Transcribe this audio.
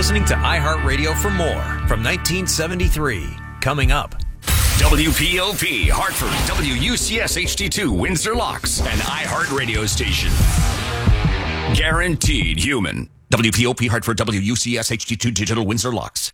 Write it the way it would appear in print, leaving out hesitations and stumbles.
listening to iHeartRadio for more from 1973. Coming up. WPOP Hartford, WUCS HD2 Windsor Locks, an iHeartRadio station. Guaranteed human. WPOP Hartford, WUCS HD2 Digital Windsor Locks.